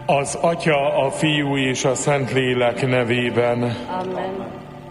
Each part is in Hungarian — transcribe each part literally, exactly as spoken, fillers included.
Az Atya, a Fiú és a Szentlélek nevében. Amen.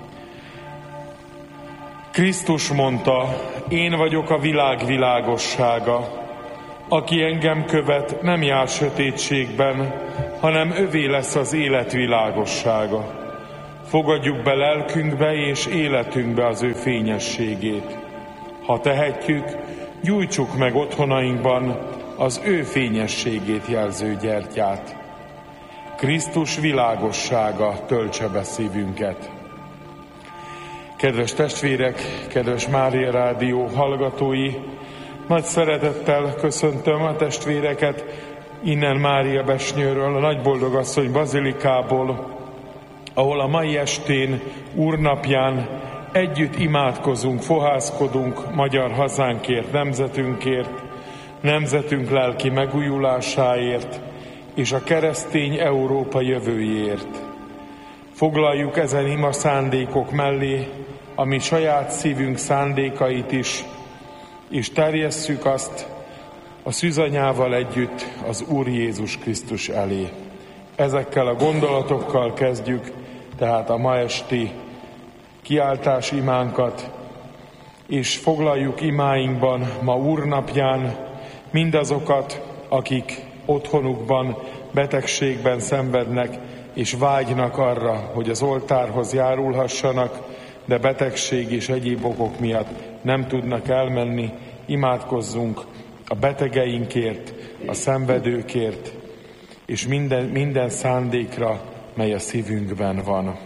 Krisztus mondta, én vagyok a világ világossága. Aki engem követ, nem jár sötétségben, hanem övé lesz az élet világossága. Fogadjuk be lelkünkbe és életünkbe az ő fényességét. Ha tehetjük, gyújtsuk meg otthonainkban az ő fényességét jelző gyertyát. Krisztus világossága töltse be szívünket. Kedves testvérek, kedves Mária Rádió hallgatói, nagy szeretettel köszöntöm a testvéreket innen Mária Besnyőről, a Nagyboldogasszony bazilikából, ahol a mai estén, Úrnapján együtt imádkozunk, fohászkodunk magyar hazánkért, nemzetünkért, nemzetünk lelki megújulásáért és a keresztény Európa jövőjéért. Foglaljuk ezen ima szándékok mellé a mi saját szívünk szándékait is, és terjesszük azt a szűzanyával együtt az Úr Jézus Krisztus elé. Ezekkel a gondolatokkal kezdjük tehát a ma esti kiáltás imánkat, és foglaljuk imáinkban ma Úrnapján mindazokat, akik otthonukban, betegségben szenvednek, és vágynak arra, hogy az oltárhoz járulhassanak, de betegség és egyéb okok miatt nem tudnak elmenni. Imádkozzunk a betegeinkért, a szenvedőkért, és minden, minden szándékra, mely a szívünkben van.